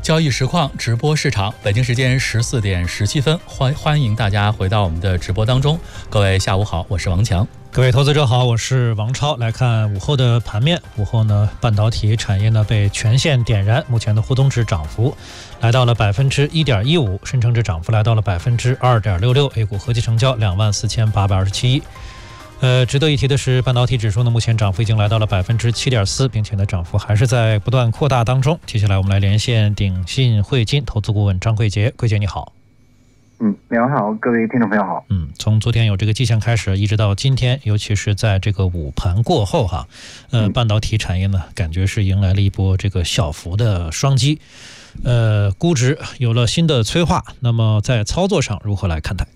交易实况直播市场，北京时间14点17分，欢迎大家回到我们的直播当中。各位下午好，我是王强。 各位投资者好，我是王超。来看午后的盘面，午后呢，半导体产业呢被全线点燃，目前的沪东指涨幅来到了 1.15%， 深成指涨幅来到了 2.66%， A 股合计成交24,827亿。值得一提的是，半导体指数呢，目前涨幅已经来到了 7.4%， 并且呢，涨幅还是在不断扩大当中。接下来我们来连线鼎信汇金投资顾问张桂杰，桂杰你好。 两位好，各位听众朋友好。 从昨天有这个迹象开始，一直到今天，尤其是在这个午盘过后哈，半导体产业呢，感觉是迎来了一波这个小幅的双击，估值有了新的催化。那么在操作上如何来看待？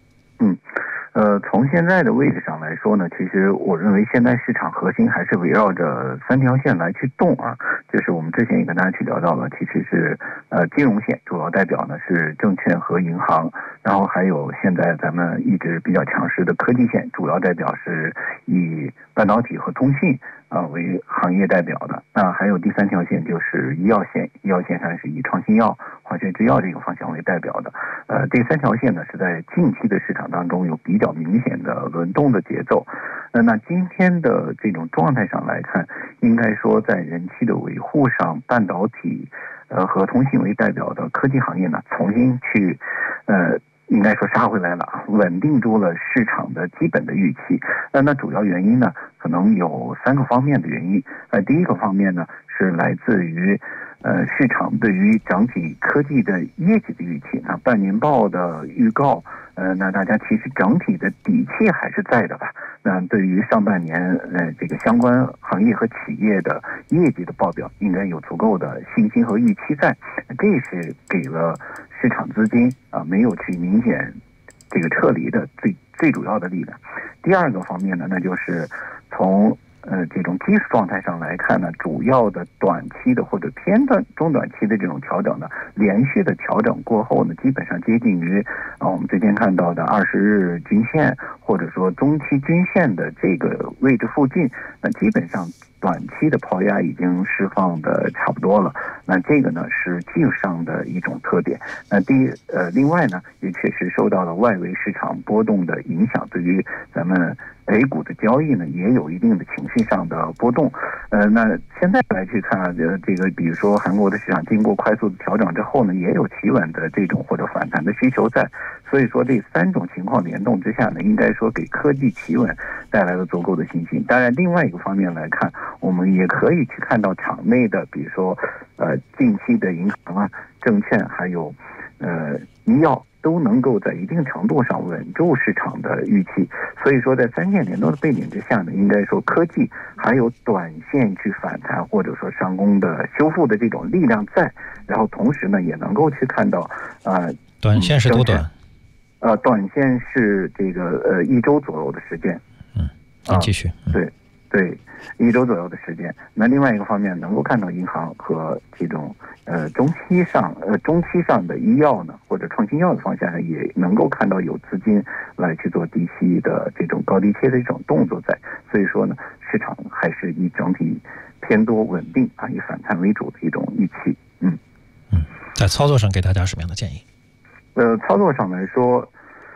从现在的位置上来说呢，其实我认为现在市场核心还是围绕着3条线来去动啊，就是我们之前也跟大家去聊到了，其实是金融线，主要代表呢是证券和银行，然后还有现在咱们一直比较强势的科技线，主要代表是以半导体和通信为行业代表的。那还有第3条线就是医药线，医药线上是以创新药、化学制药这个方向为代表的。这3条线呢是在近期的市场当中有比较明显的轮动的节奏。那今天的这种状态上来看，应该说在人气的维护上，半导体和通信为代表的科技行业呢，重新去应该说杀回来了，稳定住了市场的基本的预期。那主要原因呢，可能有3个方面的原因。第一个方面呢，是来自于市场对于整体科技的业绩的预期。那半年报的预告，那大家其实整体的底气还是在的吧。那对于上半年这个相关行业和企业的业绩的报表，应该有足够的信心和预期在，这是给了市场资金没有去明显这个撤离的最主要的力量。第二个方面呢，那就是从这种技术状态上来看呢，主要的短期的或者中短期的这种调整呢，连续的调整过后呢，基本上接近于我们之前看到的20日均线或者说中期均线的这个位置附近，那基本上短期的抛压已经释放的差不多了。那这个呢是技术上的一种特点。那另外呢，也确实受到了外围市场波动的影响，对于咱们A 股的交易呢也有一定的情绪上的波动。那现在来去看这个比如说韩国的市场经过快速的调整之后呢，也有企稳的这种或者反弹的需求在。所以说这3种情况联动之下呢，应该说给科技企稳带来了足够的信心。当然另外一个方面来看，我们也可以去看到场内的比如说近期的银行啊、证券还有医药都能够在一定程度上稳住市场的预期。所以说在3线联动的背景之下呢，应该说科技还有短线去反弹或者说上攻的修复的这种力量在，然后同时呢也能够去看到短线是多短？ 短线是这个1周左右的时间。 您继续。 对，1周左右的时间。那另外一个方面，能够看到银行和这种中期上的医药呢，或者创新药的方向呢，也能够看到有资金来去做低吸的这种高低切的这种动作在。所以说呢，市场还是以整体偏多稳定以反弹为主的一种预期。 在操作上给大家什么样的建议？ 操作上来说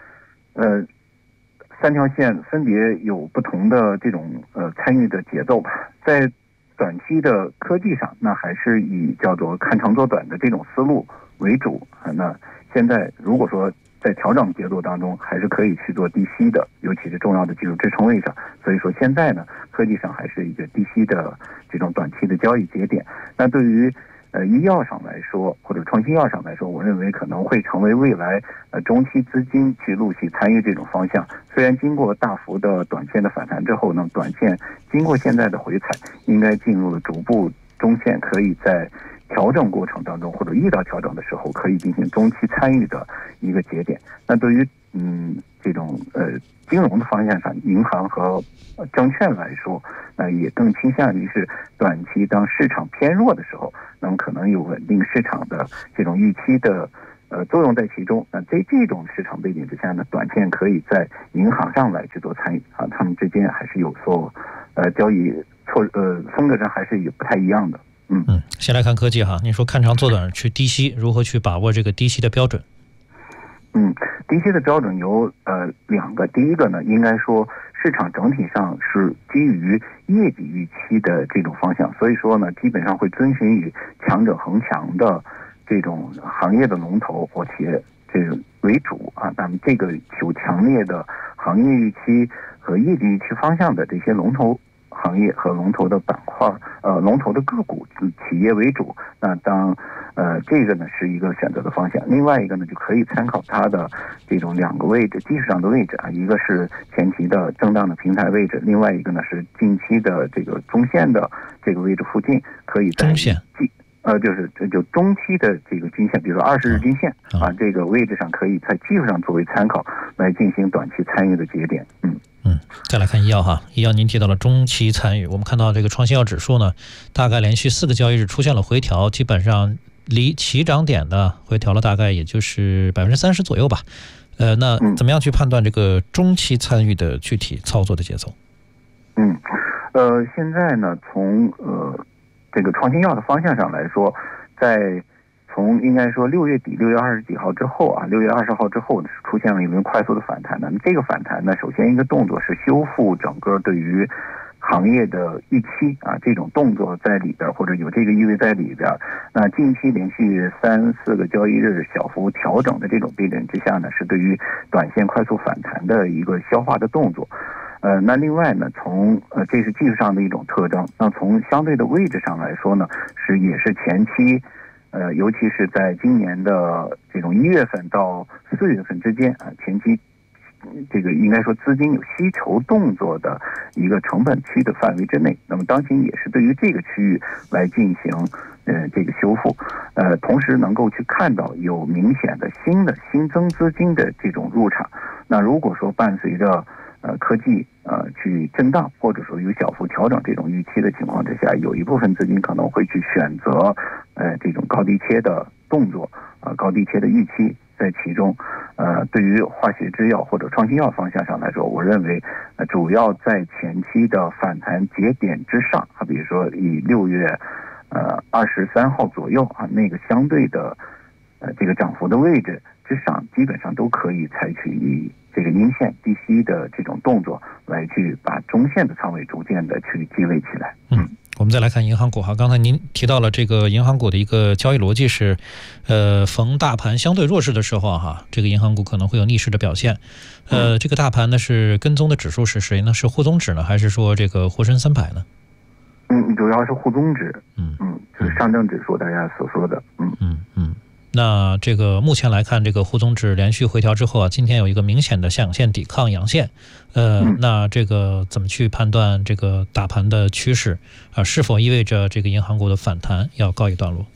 3条线分别有不同的这种参与的节奏吧。在短期的科技上，那还是以叫做看长做短的这种思路为主。那现在如果说在调整节奏当中，还是可以去做低吸的，尤其是重要的技术支撑位上。所以说现在呢，科技上还是一个低吸的这种短期的交易节点。那对于医药上来说，或者创新药上来说，我认为可能会成为未来中期资金去陆续参与这种方向。虽然经过大幅的短线的反弹之后呢，短线经过现在的回踩，应该进入了逐步中线，可以在调整过程当中或者遇到调整的时候，可以进行中期参与的一个节点。那对于这种金融的方向上，银行和证券来说，那也更倾向于是短期当市场偏弱的时候，那么可能有稳定市场的这种预期的作用在其中。那在这种市场背景之下呢，短线可以在银行上来去做参与他们之间还是有所交易风格上还是也不太一样的。 先来看科技哈，你说看长做短去低吸，如何去把握这个低吸的标准？ 低吸的标准有两个，第一个呢，应该说市场整体上是基于业绩预期的这种方向，所以说呢，基本上会遵循于强者恒强的这种行业的龙头或企业这个为主啊。那么这个有强烈的行业预期和业绩预期方向的这些龙头行业和龙头的板块，龙头的个股企业为主。那这个呢是一个选择的方向。另外一个呢，就可以参考它的这种两个位置，技术上的位置啊，一个是前期的震荡的平台位置，另外一个呢是近期的这个中线的这个位置附近，可以在中线。 就中期的这个均线，比如说20日均线啊，这个位置上可以在技术上作为参考来进行短期参与的节点。 再来看医药哈，医药您提到了中期参与，我们看到这个创新药指数呢，大概连续4个交易日出现了回调，基本上离起涨点的回调了大概也就是30%左右吧。那怎么样去判断这个中期参与的具体操作的节奏？ 现在呢，从这个创新药的方向上来说，从应该说6月底6月20几号之后啊，6月20号之后出现了一轮快速的反弹。那么这个反弹呢，首先一个动作是修复整个对于行业的预期啊，这种动作在里边，或者有这个意味在里边。那近期连续3、4个交易日小幅调整的这种背景之下呢，是对于短线快速反弹的一个消化的动作。那另外呢，这是技术上的一种特征。那从相对的位置上来说呢，也是前期，尤其是在今年的这种1月份到4月份之间啊，前期这个应该说资金有吸筹动作的一个成本区的范围之内。那么当前也是对于这个区域来进行这个修复，同时能够去看到有明显的新增资金的这种入场。那如果说伴随着科技去震荡，或者说有小幅调整这种预期的情况之下，有一部分资金可能会去选择这种高低切的动作，高低切的预期在其中。对于化学制药或者创新药方向上来说，我认为主要在前期的反弹节点之上比如说以6月23号左右啊，那个相对的这个涨幅的位置之上，基本上都可以采取以这个阴线低吸的这种动作来去把中线的仓位逐渐的去积累起来。 我们再来看银行股哈，刚才您提到了这个银行股的一个交易逻辑是，逢大盘相对弱势的时候哈，这个银行股可能会有逆势的表现。这个大盘呢是跟踪的指数是谁呢？是沪综指呢，还是说这个沪深300呢？ 主要是沪综指，就是上证指数大家所说的， 那这个目前来看，这个沪综指连续回调之后啊，今天有一个明显的下影线抵抗阳线，那这个怎么去判断这个大盘的趋势啊？是否意味着这个银行股的反弹要告一段落？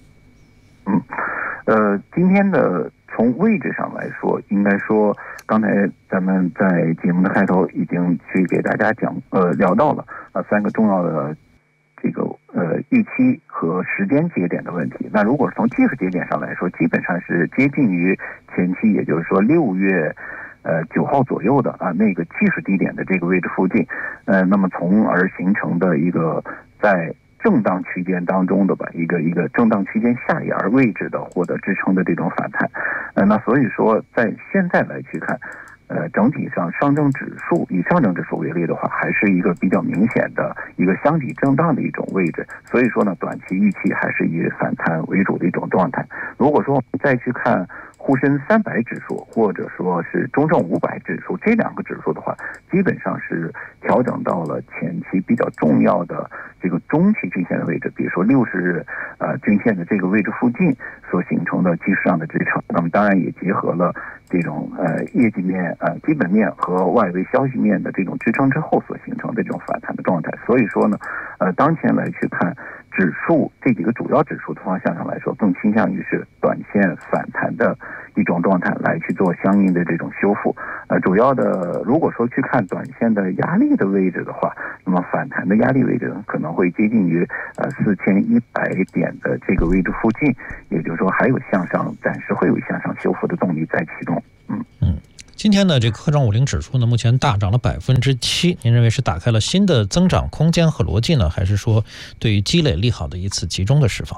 今天的从位置上来说，应该说刚才咱们在节目的开头已经去给大家聊到了3个重要的这个预期和时间节点的问题。那如果是从技术节点上来说，基本上是接近于前期，也就是说6月9号左右的那个技术低点的这个位置附近，那么从而形成的一个在震荡区间当中的一个震荡区间下沿位置的获得支撑的这种反弹。那所以说在现在来去看，整体上以上证指数为例的话，还是一个比较明显的一个箱体震荡的一种位置。所以说呢，短期预期还是以反弹为主的一种状态。如果说我们再去看沪深300指数或者说是中证500指数这2个指数的话，基本上是调整到了前期比较重要的这个中期均线的位置，比如说60日均线的这个位置附近所形成的技术上的支撑。那么当然也结合了这种业绩面基本面和外围消息面的这种支撑之后所形成的这种反弹的状态。所以说呢，当前来去看指数这几个主要指数的方向上来说，更倾向于是短线反弹的一种状态来去做相应的这种修复。主要的如果说去看短线的压力的位置的话，那么反弹的压力位置可能会接近于4100点的这个位置附近，也就是说还有暂时会有向上修复的动力在其中。 今天呢，这个科创50指数呢，目前大涨了7%，您认为是打开了新的增长空间和逻辑呢，还是说对于积累利好的一次集中的释放？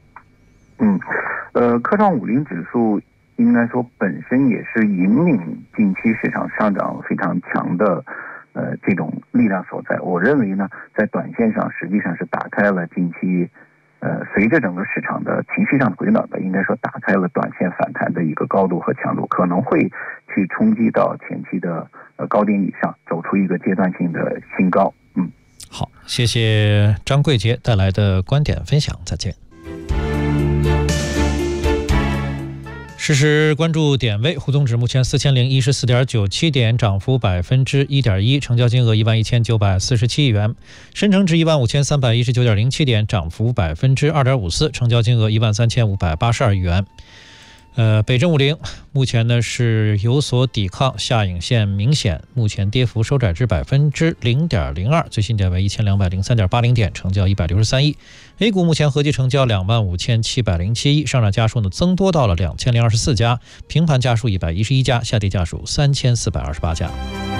科创50指数应该说本身也是引领近期市场上涨非常强的这种力量所在。我认为呢，在短线上实际上是打开了近期随着整个市场的情绪上回暖的，应该说打开了短线反弹的一个高度和强度，可能会去冲击到前期的高点以上，走出一个阶段性的新高。 好，谢谢张贵杰带来的观点分享，再见。实时关注点位，沪综指目前4014.97点，涨幅1.1%，成交金额11947亿元；深成指15319.07点，涨幅2.54%，成交金额13582亿元。北证50目前呢是有所抵抗，下影线明显，目前跌幅收窄至0.02%，最新点为1203.80点，成交163亿。A 股目前合计成交25707亿，上涨家数呢增多到了2024家，平盘家数111家，下跌家数3428家。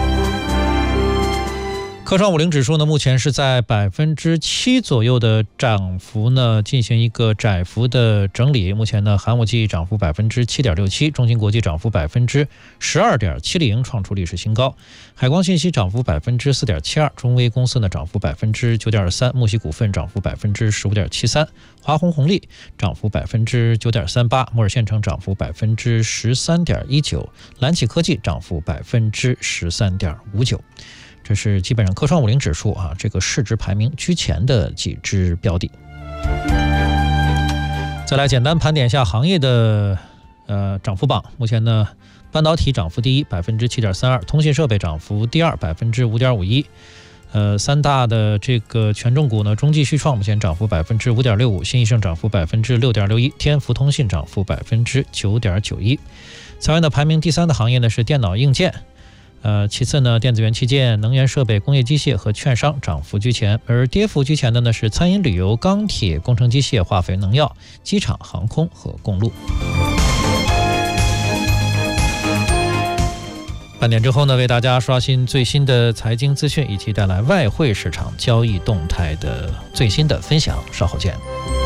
科创50指数呢，目前是在7%左右的涨幅呢，进行一个窄幅的整理。目前呢，寒武纪涨幅7.67%，中芯国际涨幅12.70%，创出历史新高。海光信息涨幅4.72%，中微公司呢涨幅9.23%，木喜股份涨幅15.73%，华虹红利涨幅9.38%，摩尔县城涨幅13.19%，蓝启科技涨幅13.59%。这是基本上科创50指数这个市值排名居前的几只标的。再来简单盘点一下行业的涨幅榜。目前呢，半导体涨幅第一7.32%，通信设备涨幅第二5.51%。三大的这个权重股呢，中继续创目前涨幅5.65%，新易盛涨幅6.61%，天福通信涨幅9.91%。此外呢，排名第三的行业呢是电脑硬件。其次呢，电子元器件、能源设备、工业机械和券商涨幅居前，而跌幅居前的呢是餐饮旅游、钢铁、工程机械、化肥、农药、机场、航空和公路。半点之后呢，为大家刷新最新的财经资讯，以及带来外汇市场交易动态的最新的分享，稍后见。